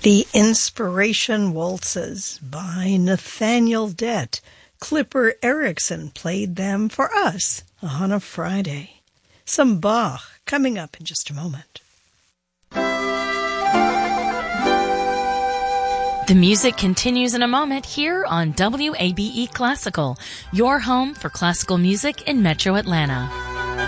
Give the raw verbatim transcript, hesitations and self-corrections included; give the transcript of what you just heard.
The Inspiration Waltzes by Nathaniel Dett. Clipper Erickson played them for us on a Friday. Some Bach coming up in just a moment. The music continues in a moment here on W A B E Classical, your home for classical music in Metro Atlanta.